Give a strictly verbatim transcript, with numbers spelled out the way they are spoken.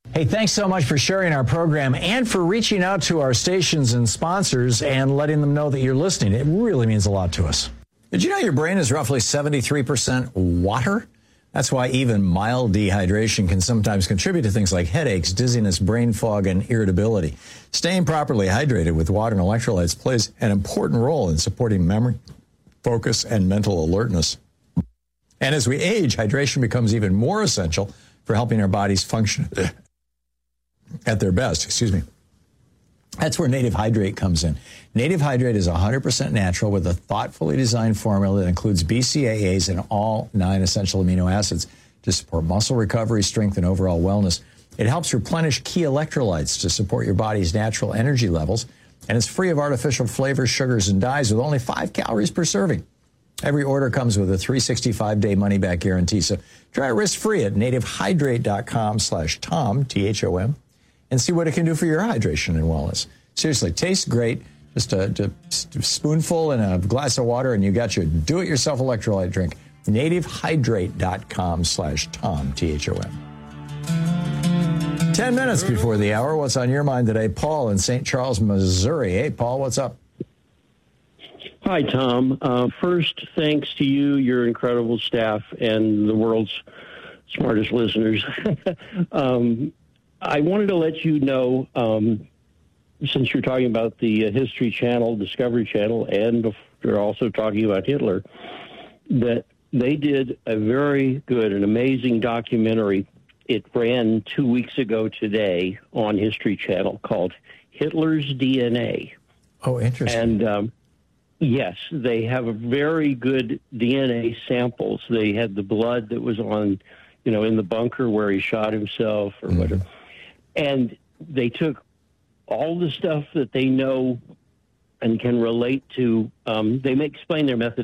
Hey, thanks so much for sharing our program and for reaching out to our stations and sponsors and letting them know that you're listening. It really means a lot to us. Did you know your brain is roughly seventy-three percent water? That's why even mild dehydration can sometimes contribute to things like headaches, dizziness, brain fog, and irritability. Staying properly hydrated with water and electrolytes plays an important role in supporting memory, focus, and mental alertness. And as we age, hydration becomes even more essential for helping our bodies function at their best. Excuse me. That's where Native Hydrate comes in. Native Hydrate is one hundred percent natural with a thoughtfully designed formula that includes B C A As and all nine essential amino acids to support muscle recovery, strength, and overall wellness. It helps replenish key electrolytes to support your body's natural energy levels, and it's free of artificial flavors, sugars, and dyes with only five calories per serving. Every order comes with a three hundred sixty-five day money-back guarantee, so try it risk-free at nativehydrate.com slash Tom, T H O M, and see what it can do for your hydration and wellness. Seriously, tastes great. Just a, a spoonful in a glass of water, and you got your do-it-yourself electrolyte drink. nativehydrate.com slash Tom, T H O M. Ten minutes before the hour, what's on your mind today? Paul in Saint Charles, Missouri. Hey, Paul, what's up? Hi, Tom. Uh, first, thanks to you, your incredible staff, and the world's smartest listeners. um, I wanted to let you know, um, since you're talking about the uh, History Channel, Discovery Channel, and you're also talking about Hitler, that they did a very good and amazing documentary. It ran two weeks ago today on History Channel called Hitler's D N A. Oh, interesting. And um, yes, they have a very good D N A samples. They had the blood that was on, you know, in the bunker where he shot himself or mm-hmm. whatever. And they took all the stuff that they know and can relate to. Um, they may explain their method